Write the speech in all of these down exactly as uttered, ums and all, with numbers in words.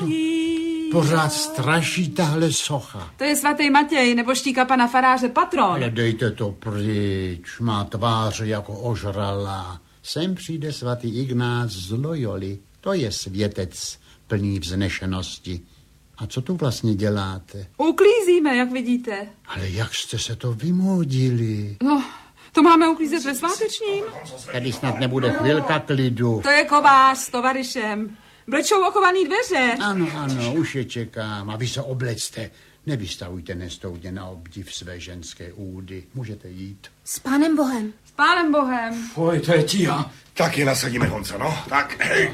Pořád straší tahle socha. To je svatý Matěj, nebo štíka pana faráře patron. Ale dejte to pryč, má tvář jako ožralá. Sem přijde svatý Ignác z Loyoli. To je světec plný vznešenosti. A co tu vlastně děláte? Uklízíme, jak vidíte. Ale jak jste se to vymodili? No, to máme uklízet ve svátečním. Tady snad nebude chvilka klidu. To je kovář s tovaryšem. Blečou okovaný dveře. Ano, ano, už je čekám. A vy se oblecte. Nevystavujte nestoudně na obdiv své ženské údy. Můžete jít. S pánem Bohem. S pánem Bohem. Fuj, to je tíha. Tak je nasadíme, Honco, no. Tak, hej.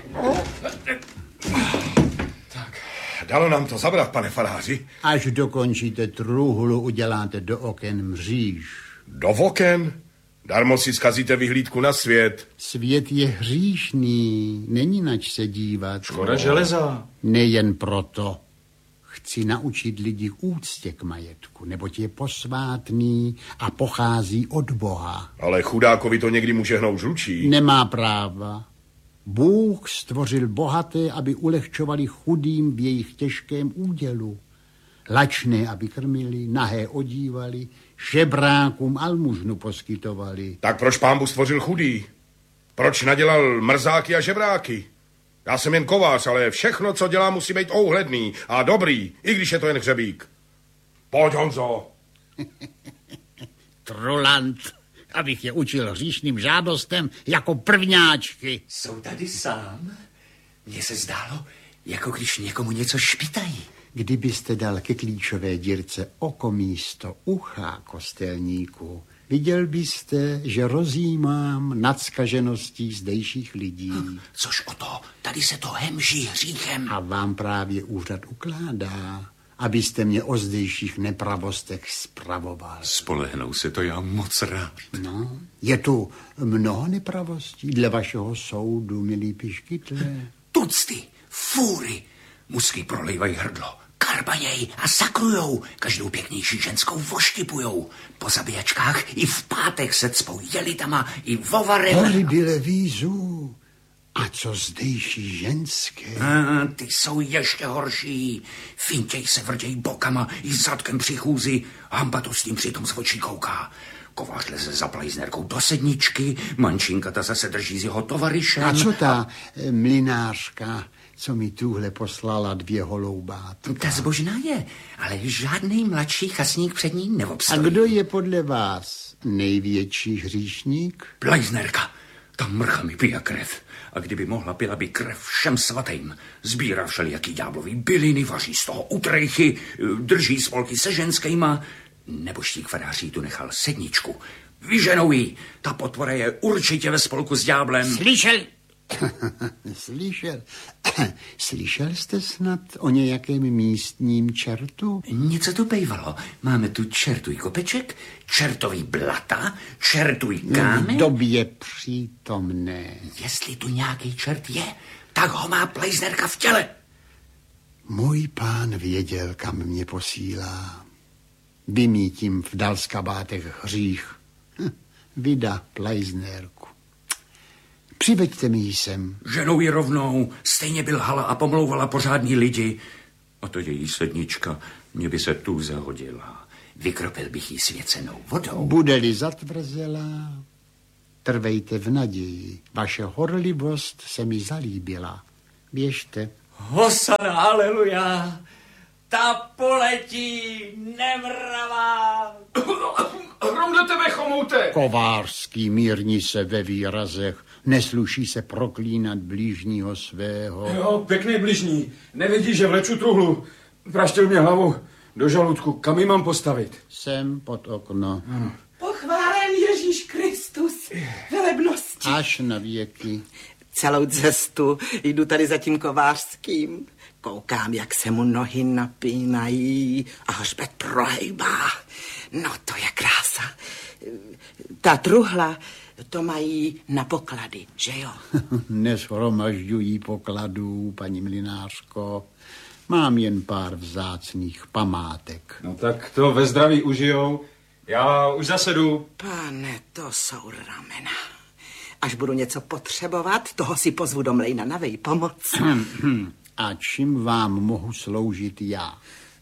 Tak. Dalo nám to zabrat, pane faráři. Až dokončíte truhlu, uděláte do oken mříž. Do oken? Darmo si zkazíte vyhlídku na svět. Svět je hříšný, není nač se dívat. Škoda železa. Nejen proto. Chci naučit lidi úctě k majetku, neboť je posvátný a pochází od Boha. Ale chudákovi to někdy může hnout žlučí. Nemá práva. Bůh stvořil bohaté, aby ulehčovali chudým v jejich těžkém údělu. Lačné, aby krmili, nahé odívali, žebrákům almužnu poskytovali. Tak proč pán Bůh stvořil chudý? Proč nadělal mrzáky a žebráky? Já jsem jen kovář, ale všechno, co dělá, musí být ouhledný a dobrý, i když je to jen hřebík. Pojď, Honzo. Trolant, abych je učil hříšným žádostem jako prvňáčky. Jsou tady sám? Mně se zdálo, jako když někomu něco špitají. Kdybyste dal ke klíčové dírce oko místo ucha, kostelníku, viděl byste, že rozjímám nad zkažeností zdejších lidí. Hm, což o to, tady se to hemží hříchem. A vám právě úřad ukládá, abyste mě o zdejších nepravostech spravoval. Spolehnou se to já moc rád. No, je tu mnoho nepravostí dle vašeho soudu, milý piškytle. Tucty, fůry, musky prolejvají hrdlo, karbaněj a sakrujou, každou pěknější ženskou voštipujou. Po zabíjačkách i v pátech se cpou jelitama i vovarem. Hory byle vízu. A co zdejší ženské? A, ty jsou ještě horší. Fintěj se, vrděj bokama i zadkem při chůzi. Hamba to s tím přitom z očí kouká. Kovář leze za plejznerkou do sedničky, mančinka ta zase drží s jeho tovaryšem. A co ta e, mlinářka, co mi tuhle poslala dvě holoubátka? Ta zbožná je, ale žádný mladší chasník před ní neobstojí. A kdo je podle vás největší hříšník? Plejznerka. Ta mrcha mi pije krev. A kdyby mohla, pila by krev všem svatým. Sbírá všelijaký ďáblový byliny, vaří z toho utrejchy, drží spolky se ženskýma. Nebožtík faráří tu nechal sedničku. Vyženou jí. Ta potvora je určitě ve spolku s ďáblem. Slyšel? Slyšel. Slyšel jste snad o nějakém místním čertu? Něco tu bejvalo. Máme tu čertuj kopeček, čertový blata, čertuj kámen. V době přítomné. Jestli tu nějaký čert je, tak ho má plejznerka v těle. Můj pán věděl, kam mě posílá. Vymítím v dalskabátech hřích. Hm, vida plejznerku. Přiveďte mi ji sem. Ženou ji rovnou, stejně by lhala a pomlouvala pořádní lidi. A to její sednička, mě by se tu zahodila. Vykropil bych jí svěcenou vodou. Bude-li zatvrzelá, trvejte v naději. Vaše horlivost se mi zalíbila. Běžte. Hosana, aleluja, ta poletí nemravá. Hrom do tebe, chomoute. Kovářský, mírni se ve výrazech, nesluší se proklínat blížního svého. Jo, pěkný bližní. Nevidíš, že vleču truhlu. Praštil mě hlavu do žaludku. Kam ji mám postavit? Sem pod okno. Ano. Pochválen Ježíš Kristus, velebnosti. Až na věky. Celou cestu jdu tady za tím kovářským. Koukám, jak se mu nohy napínají a hřbet prohejbá. No, to je krása. Ta truhla, to mají na poklady, že jo? Neshromažďují pokladů, paní mlinářko. Mám jen pár vzácných památek. No tak to ve zdraví užijou. Já už zase jdu. Pane, to jsou ramena. Až budu něco potřebovat, toho si pozvu do mlejna na vej pomoc. A čím vám mohu sloužit já?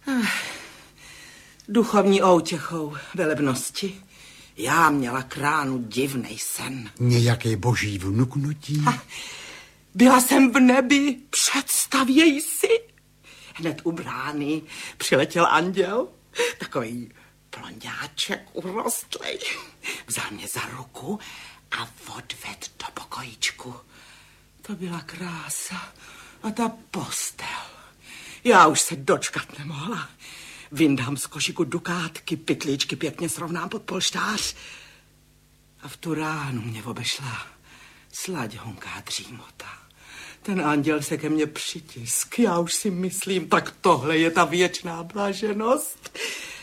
Duchovní outěchou, velebnosti. Já měla kránu divnej sen. Nějaké boží vnuknutí? Ha, byla jsem v nebi, představěj si. Hned u brány přiletěl anděl, takový blonďáček urostlej. Vzal mě za ruku a odved do pokojíčku. To byla krása. A ta postel. Já už se dočkat nemohla. Vyndám z košíku dukátky, pytlíčky pěkně srovnám pod polštář. A v tu ránu mě obešla slať honká dřímota. Ten anděl se ke mně přitisk. Já už si myslím, tak tohle je ta věčná blaženost.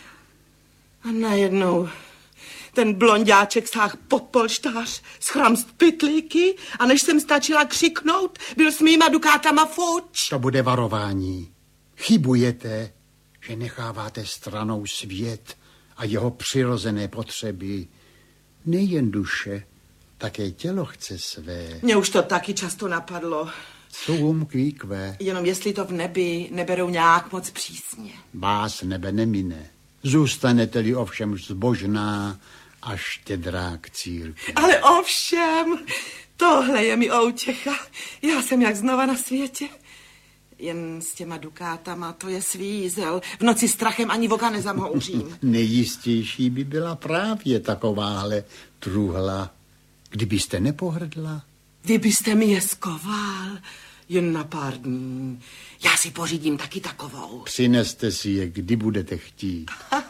A najednou ten blonďáček sáhl pod polštář, schramst pytlíky a než jsem stačila křiknout, byl s mýma dukátama fuč. To bude varování. Chybujete, že necháváte stranou svět a jeho přirozené potřeby. Nejen duše, také tělo chce své. Mně už to taky často napadlo. Sum kvíkve. Jenom jestli to v nebi neberou nějak moc přísně. Vás nebe nemine. Zůstanete-li ovšem zbožná a štědrá k církvi. Ale ovšem, tohle je mi outěcha. Já jsem jak znova na světě. Jen s těma dukátama to je svízel. V noci strachem ani voka nezamhouřím. Nejistější by byla právě takováhle truhla, kdybyste nepohrdla. Vy byste mi je skoval jen na pár dní. Já si pořídím taky takovou. Přineste si je, kdy budete chtít.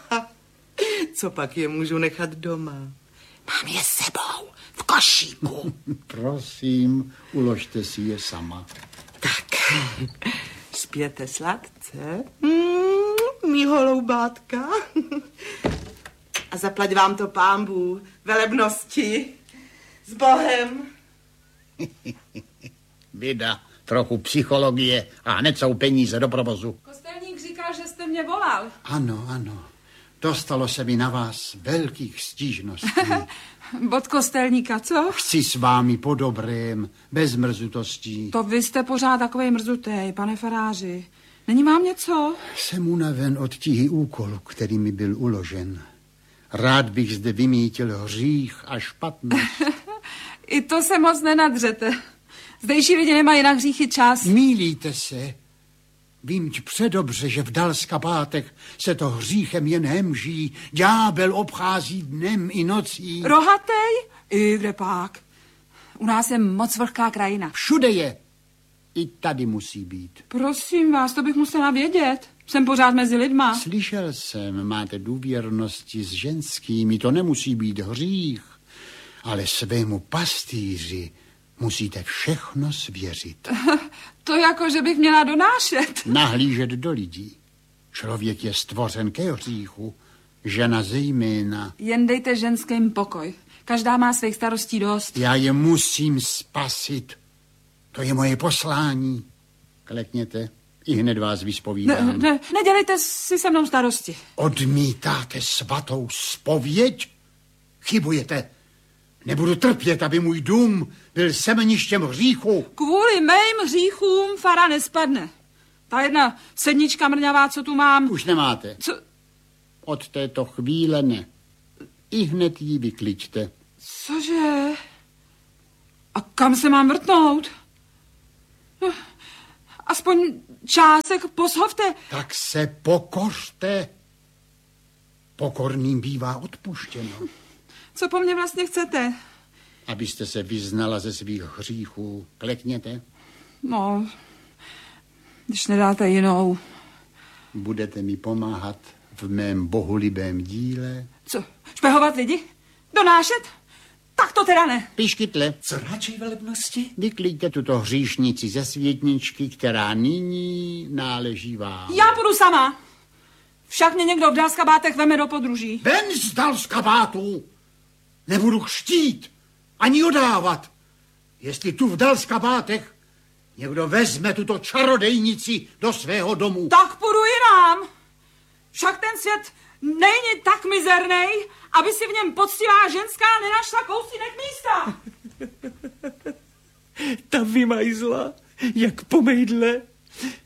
Co pak je můžu nechat doma? Mám je s sebou, v košíku. Prosím, uložte si je sama. Tak, spěte sladce, mm, mý holoubátka. A zaplať vám to pánbů, velebnosti, s Bohem. Vida, trochu psychologie a hned jsou peníze do provozu. Kostelník říkal, že jste mě volal. Ano, ano. Dostalo se mi na vás velkých stížností. Bod kostelníka, co? Chci s vámi po dobrém, bez mrzutostí. To vy jste pořád takovej mrzutej, pane faráři. Není vám něco? Jsem unaven od tíhy úkolu, který mi byl uložen. Rád bych zde vymítil hřích a špatnost. I to se moc nenadřete. Zdejší lidi nemají na hříchy čas. Mýlíte se. Vím předobře, že v Dalskabátech se to hříchem jen hemží. Ďábel obchází dnem i nocí. Rohatej? I kde pak? U nás je moc vlhká krajina. Všude je. I tady musí být. Prosím vás, to bych musela vědět. Jsem pořád mezi lidma. Slyšel jsem, máte důvěrnosti s ženskými, to nemusí být hřích, ale svému pastýři musíte všechno svěřit. To jako, že bych měla donášet. Nahlížet do lidí. Člověk je stvořen ke hříchu, žena zejména. Jen dejte ženským pokoj. Každá má svých starostí dost. Já je musím spasit. To je moje poslání. Klekněte, i hned vás vyspovídám. Ne, ne, nedělejte si se mnou starosti. Odmítáte svatou zpověď? Chybujete. Nebudu trpět, aby můj dům byl semeništěm hříchu. Kvůli mým hříchům fara nespadne. Ta jedna sednička mrňavá, co tu mám... Už nemáte. Co? Od této chvíle ne. I hned ji vykličte. Cože? A kam se mám vrtnout? No, aspoň čásek poshovte. Tak se pokořte. Pokorným bývá odpuštěno. Co po mně vlastně chcete? Abyste se vyznala ze svých hříchů. Klekněte. No, když nedáte jinou. Budete mi pomáhat v mém bohulibém díle. Co, špehovat lidi? Donášet? Tak to teda ne. Piškytle. Co radši, velebnosti? Vyklíďte tuto hříšnici ze světničky, která nyní náleží vám. Já půjdu sama. Však mě někdo v Dalskabátech veme do podruží. Ven z Dalskabátů! Nebudu chtít ani odávat. Jestli tu v Dalskabátech někdo vezme tuto čarodejnici do svého domu. Tak půjdu jinam. Však ten svět není tak mizernej, aby si v něm poctivá ženská nenašla kousínek místa. Ta vymajzla, jak po mejdle.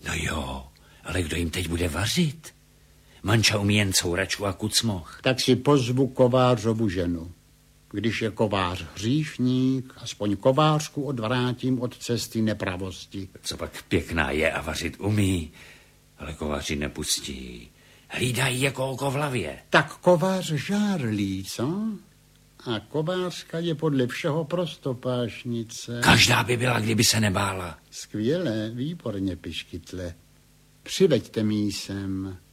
No jo, ale kdo jim teď bude vařit? Manča umí jen couračku a kucmoch. Tak si pozvu kovářovu ženu. Když je kovář hříšník, aspoň kovářku odvrátím od cesty nepravosti. Co pak pěkná je a vařit umí, ale kováři nepustí. Hlídají jako oko v hlavě. Tak kovář žárlí, co? A kovářka je podle všeho prostopášnice. Každá by byla, kdyby se nebála. Skvěle, výborně, piškytle. Přiveďte mi ji sem.